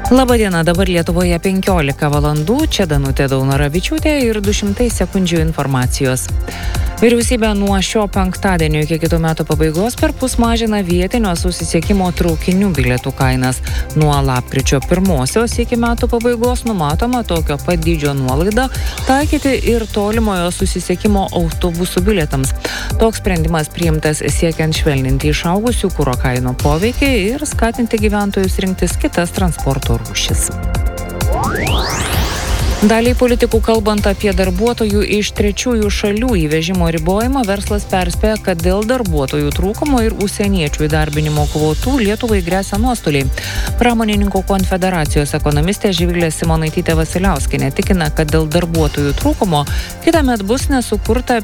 Labadiena, dabar Lietuvoje 15 valandų, čia Danutė Daunoravičiūtė ir 200 sekundžių informacijos. Vyriausybė nuo šio penktadienio iki kitų metų pabaigos perpus mažina vietinio susisiekimo traukinių bilietų kainas. Nuo lapkričio 1 iki metų pabaigos numatoma tokio pat dydžio nuolaidą taikyti ir tolimojo susisiekimo autobusų bilietams. Toks sprendimas priimtas siekiant švelninti išaugusių kuro kainų poveikį ir skatinti gyventojus rinktis kitas transporto rūšis. Daliai politikų kalbant apie darbuotojų iš trečiųjų šalių įvežimo ribojimą, verslas perspėja, kad dėl darbuotojų trūkumo ir užsieniečių įdarbinimo kvotų Lietuvai gresia nuostoliai. Pramonininkų konfederacijos ekonomistė Živilė Simonaitytė-Vasiliauskienė tikina, kad dėl darbuotojų trūkumo kitąmet bus nesukurta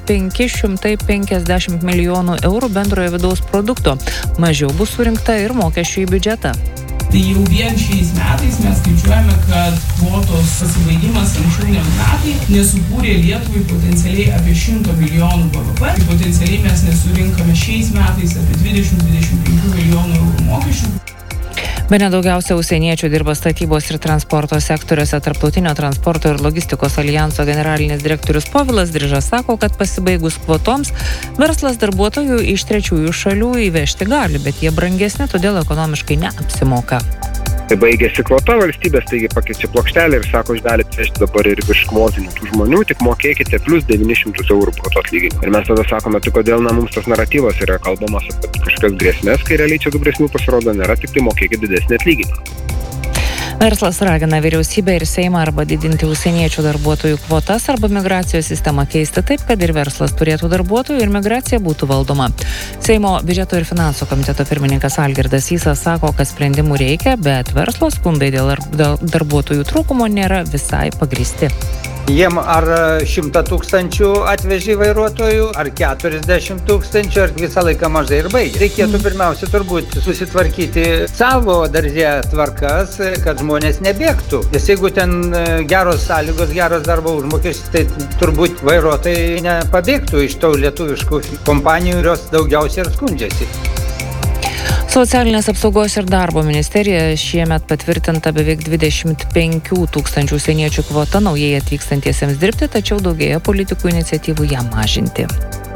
550 milijonų eurų bendrojo vidaus produkto. Mažiau bus surinkta ir mokesčių į biudžetą. Tai jau vien šiais metais mes skaičiuojame, kad kvotos pasibaigimas anksčiau negu metai nesukūrė Lietuvai potencialiai apie 100 milijonų BVP. Tai potencialiai mes nesurinkame šiais metais apie 20-25 milijonų eurų mokesčių. Bene daugiausia užsieniečių dirba statybos ir transporto sektoriuose. Tarptautinio transporto ir logistikos alijanso generalinis direktorius Povilas Drižas sako, kad pasibaigus kvotoms verslas darbuotojų iš trečiųjų šalių įvežti gali, bet jie brangesni, todėl ekonomiškai neapsimoka. Tai baigėsi kvota, valstybės taigi pakeičia plokštelę ir sako, jūs galite vežti dabar ir virš kvotinių tų žmonių, tik mokėkite plus 900 eurų kvotų atlyginimą. Ir mes tada sakome, tai kodėl mums tas naratyvas yra kalbamas apie kažkokias grėsmės, kai realiai čia tų grėsmių pasirodo nėra, tik tai mokėkite didesnį atlyginimą. Verslas ragina vyriausybę ir Seimą arba didinti užsieniečių darbuotojų kvotas arba migracijos sistemą keisti taip, kad ir verslas turėtų darbuotojų ir migracija būtų valdoma. Seimo biudžeto ir finansų komiteto pirmininkas Algirdas Sysas sako, kad sprendimų reikia, bet verslo skundai dėl darbuotojų trūkumo nėra visai pagrįsti. Jiem ar 100 tūkstančių atvežė vairuotojų, ar 40 tūkstančių, ar visą laiką mažai ir baigia. Reikėtų pirmiausia turbūt susitvarkyti savo darže tvarkas, kad žmonės nebėgtų. Nes jeigu ten geros sąlygos, geros darbo užmokestis, tai turbūt vairuotojai nepabėgtų iš tų lietuviškų kompanijų, kurios daugiausiai ir skundžiasi. Socialinės apsaugos ir darbo ministerija šiemet patvirtinta beveik 25 tūkstančių užsieniečių kvota naujai atvykstantiesiems dirbti, tačiau daugėja politikų iniciatyvų ją mažinti.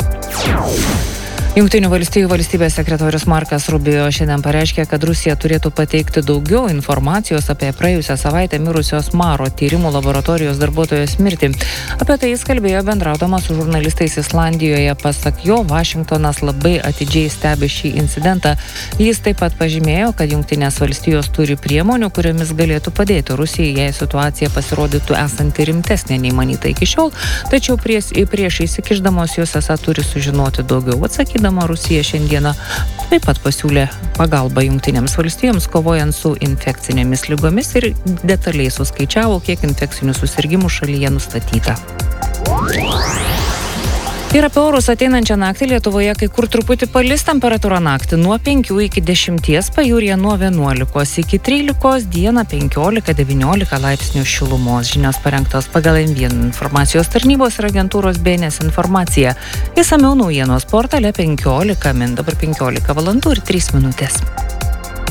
Jungtinių valstijų valstybės sekretorius Markas Rubio šiandien pareiškė, kad Rusija turėtų pateikti daugiau informacijos apie praėjusią savaitę mirusios Maro tyrimų laboratorijos darbuotojos mirtį. Apie tai jis kalbėjo bendraudamas su žurnalistais Islandijoje. Pasak jo, Vašingtonas labai atidžiai stebi šį incidentą. Jis taip pat pažymėjo, kad Jungtinės valstijos turi priemonių, kuriomis galėtų padėti Rusijai, jei situacija pasirodytų esanti rimtesnė nei manyta iki šiol, tačiau prieš įsikišdamos jos esą turi sužinoti daugiau. Atsakydama Rusija šiandieną taip pat pasiūlė pagalbą Jungtinėms valstijoms kovojant su infekcinėmis ligomis ir detaliai suskaičiavo, kiek infekcinių susirgimų šalyje nustatyta. Ir apie orus ateinančią naktį Lietuvoje kai kur truputį palis, temperatūra naktį nuo 5 iki 10, pajūryje nuo 11 iki 13, dieną 15-19 laipsnių šilumos. Žinios parengtos pagal M1 informacijos tarnybos ir agentūros BNS informacija. Išsamiau naujienos portale 15 min, dabar 15 valandų ir 3 minutės.